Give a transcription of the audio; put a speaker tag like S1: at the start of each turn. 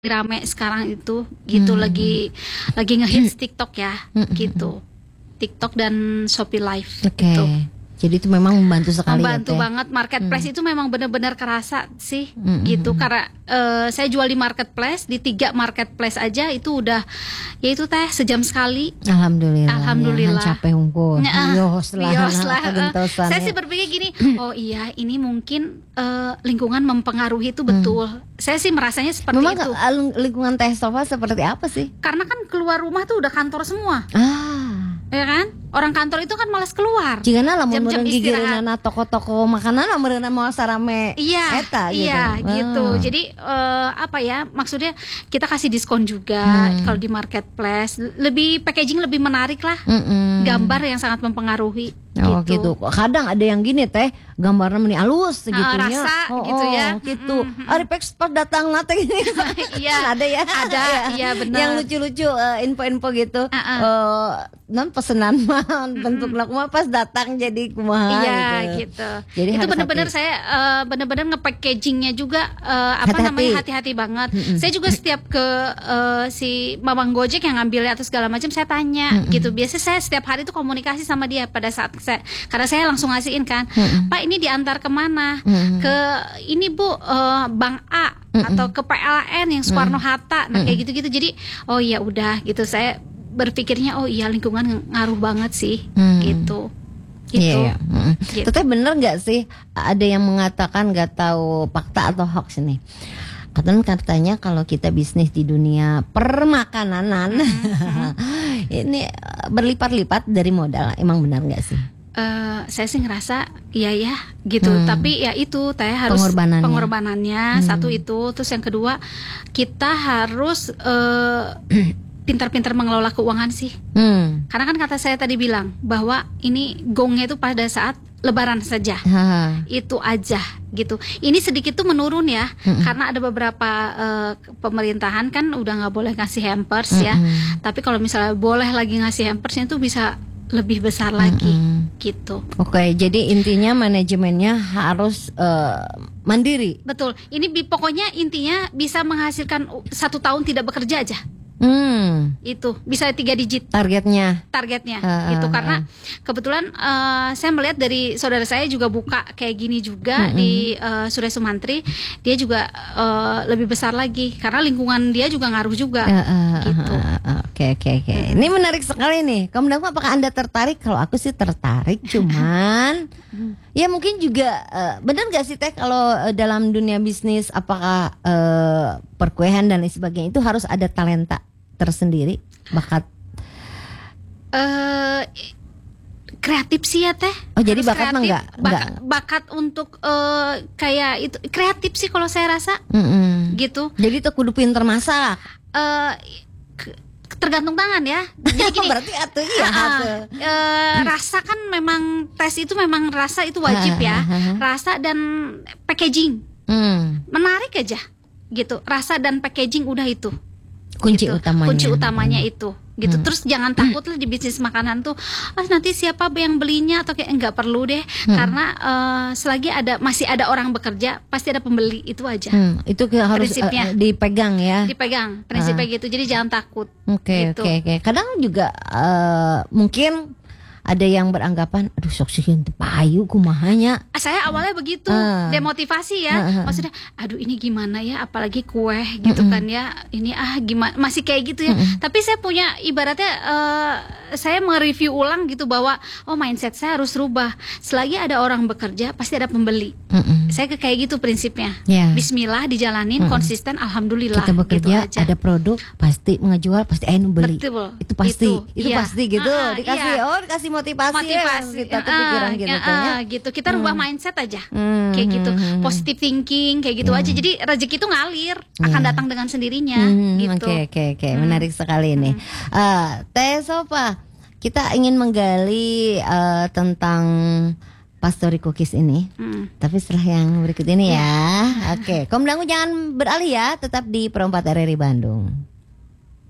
S1: rame sekarang itu gitu, lagi ngehits TikTok ya, gitu. TikTok dan Shopee Live gitu.
S2: Jadi itu memang membantu sekali.
S1: Membantu banget. Marketplace itu memang benar-benar kerasa sih, gitu. Karena saya jual di marketplace, di 3 marketplace aja itu udah, ya itu teh sejam sekali.
S2: Alhamdulillah. Capek unggul.
S1: Bios lah. Saya sih berpikir gini, oh iya ini mungkin lingkungan mempengaruhi itu betul. Saya sih merasanya seperti
S2: memang
S1: itu.
S2: Lingkungan Teh Sofa seperti apa sih?
S1: Karena kan keluar rumah tuh udah kantor semua. Ya kan? Orang kantor itu kan malas keluar.
S2: Jika lamun meureun gigireunana toko-toko makanan meureun mau sarame eta gitu.
S1: Iya, gitu. Jadi apa ya? Maksudnya kita kasih diskon juga kalau di marketplace. Lebih packaging lebih menarik lah. Gambar yang sangat mempengaruhi.
S2: Oh gitu. Kadang ada yang gini teh, gambarnya meni alus segitunya.
S1: Rasa gitu ya.
S2: Gitu. Ari peks pas datang nate gini.
S1: Iya.
S2: Ada ya.
S1: Ada, iya benar.
S2: Yang lucu-lucu info-info gitu. Non pesenan mah bentuk mah pas datang jadi kumaha
S1: gitu.
S2: Jadi
S1: itu benar-benar saya benar-benar nge-packagingnya juga hati-hati banget. Saya juga setiap ke si Mamang Gojek yang ngambilnya atau segala macam saya tanya gitu. Biasanya saya setiap hari itu komunikasi sama dia pada saat karena saya langsung ngasihin kan, Pak ini diantar kemana? Ke ini Bu, Bank A atau ke PLN yang Soekarno Hatta, nah kayak gitu-gitu. Jadi oh ya udah gitu, saya berpikirnya oh iya lingkungan ngaruh banget sih gitu.
S2: Iya. Gitu. Tapi bener nggak sih ada yang mengatakan, nggak tahu fakta atau hoax nih, katanya kalau kita bisnis di dunia permakananan ini berlipat-lipat dari modal, emang benar nggak sih?
S1: Saya sih ngerasa iya ya gitu, tapi ya itu teh harus pengorbanannya satu itu, terus yang kedua kita harus pintar-pintar mengelola keuangan sih. Karena kan kata saya tadi bilang bahwa ini gongnya itu pada saat Lebaran saja, itu aja gitu. Ini sedikit tuh menurun ya, karena ada beberapa pemerintahan kan udah nggak boleh ngasih hampers ya. Tapi kalau misalnya boleh lagi ngasih hampersnya itu bisa lebih besar lagi gitu. Oke,
S2: jadi intinya manajemennya harus mandiri.
S1: Betul. Ini pokoknya intinya bisa menghasilkan 1 tahun tidak bekerja aja. Itu bisa 3 digit targetnya gitu. Karena kebetulan saya melihat dari saudara saya juga buka kayak gini juga di Surya Sumantri, dia juga lebih besar lagi karena lingkungan dia juga ngaruh juga gitu.
S2: Oke. Ini menarik sekali nih. Kamu bilang apakah Anda tertarik? Kalau aku sih tertarik, cuman ya mungkin juga benar nggak sih Teh kalau dalam dunia bisnis apakah perkuliahan dan lain sebagainya itu harus ada talenta tersendiri, bakat?
S1: Kreatif sih ya Teh.
S2: Oh jadi bakat mah enggak?
S1: Bakat untuk kayak itu kreatif sih kalau saya rasa. Gitu.
S2: Jadi itu kudu pinter masak.
S1: Tergantung tangan ya. Jadi gini.
S2: Berarti
S1: rasa kan memang tes itu memang rasa itu wajib ya. Rasa dan packaging. Menarik aja gitu. Rasa dan packaging udah itu. Kunci utamanya itu gitu. Terus jangan takut lah di bisnis makanan tuh nanti siapa yang belinya atau kayak enggak perlu deh. Karena selagi masih ada orang bekerja pasti ada pembeli, itu aja. Itu harus
S2: dipegang ya.
S1: Dipegang prinsipnya gitu. Jadi jangan takut.
S2: Oke. Kadang juga mungkin ada yang beranggapan aduh sok sih henteu payu kumahanya.
S1: Saya awalnya begitu, demotivasi ya. Maksudnya aduh ini gimana ya, apalagi kue gitu kan ya. Ini gimana, masih kayak gitu ya. Tapi saya punya ibaratnya saya mereview ulang gitu bahwa mindset saya harus rubah. Selagi ada orang bekerja pasti ada pembeli. Saya kayak gitu prinsipnya. Bismillah dijalanin konsisten, alhamdulillah.
S2: Kita bekerja
S1: gitu aja.
S2: Ada produk pasti mengejual, pasti anu beli.
S1: Betul.
S2: Itu pasti gitu. Dikasih motivasi ya, kita pikiran gitu
S1: gitu. Kita rubah mindset aja. Kayak gitu. Positive thinking kayak gitu aja. Jadi rezeki itu ngalir, akan datang dengan sendirinya gitu.
S2: Oke. Menarik sekali nih. Teh Sofa, kita ingin menggali tentang Pastori Cookies ini. Tapi setelah yang berikut ini ya. Oke. Komdangu jangan beralih ya, tetap di Pro 4 RRI Bandung.